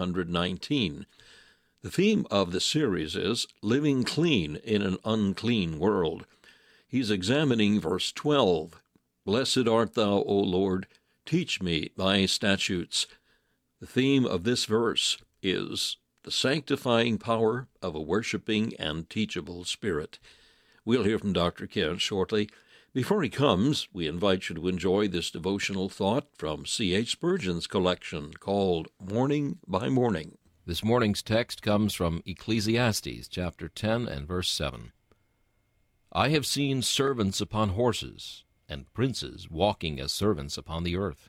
119. The theme of the series is Living Clean in an Unclean World. He's examining verse 12. Blessed art thou, O Lord, teach me thy statutes. The theme of this verse is the sanctifying power of a worshiping and teachable spirit. We'll hear from Dr. Kent shortly. Before he comes, we invite you to enjoy this devotional thought from C.H. Spurgeon's collection called Morning by Morning. This morning's text comes from Ecclesiastes chapter 10 and verse 7. I have seen servants upon horses, and princes walking as servants upon the earth.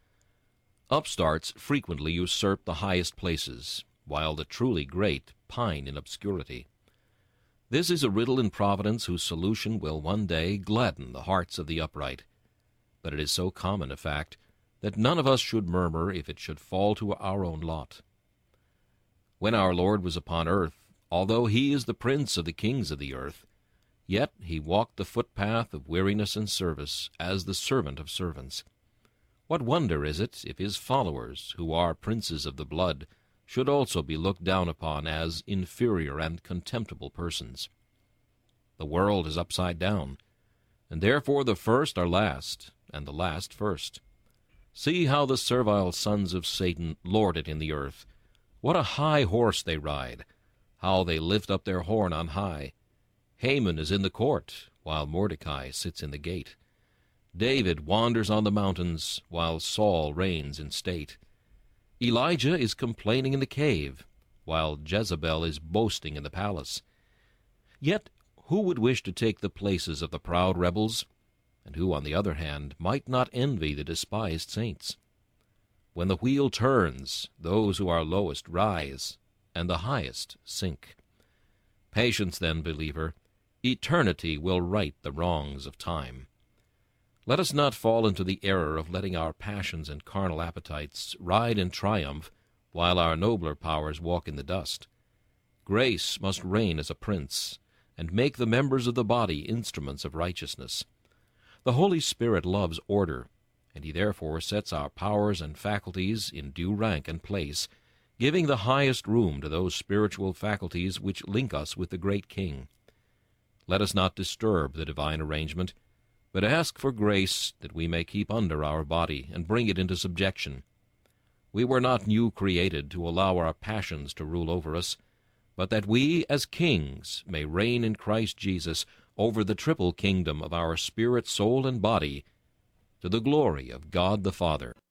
Upstarts frequently usurp the highest places, while the truly great pine in obscurity. This is a riddle in Providence whose solution will one day gladden the hearts of the upright. But it is so common a fact that none of us should murmur if it should fall to our own lot. When our Lord was upon earth, although he is the prince of the kings of the earth, yet he walked the footpath of weariness and service as the servant of servants. What wonder is it if his followers, who are princes of the blood, should also be looked down upon as inferior and contemptible persons? The world is upside down, and therefore the first are last, and the last first. See how the servile sons of Satan lord it in the earth. What a high horse they ride! How they lift up their horn on high! Haman is in the court, while Mordecai sits in the gate. David wanders on the mountains, while Saul reigns in state. Elijah is complaining in the cave, while Jezebel is boasting in the palace. Yet who would wish to take the places of the proud rebels, and who, on the other hand, might not envy the despised saints? When the wheel turns, those who are lowest rise, and the highest sink. Patience, then, believer. Eternity will right the wrongs of time. Let us not fall into the error of letting our passions and carnal appetites ride in triumph while our nobler powers walk in the dust. Grace must reign as a prince, and make the members of the body instruments of righteousness. The Holy Spirit loves order, and he therefore sets our powers and faculties in due rank and place, giving the highest room to those spiritual faculties which link us with the great King. Let us not disturb the divine arrangement, but ask for grace that we may keep under our body and bring it into subjection. We were not new created to allow our passions to rule over us, but that we, as kings, may reign in Christ Jesus over the triple kingdom of our spirit, soul, and body, to the glory of God the Father.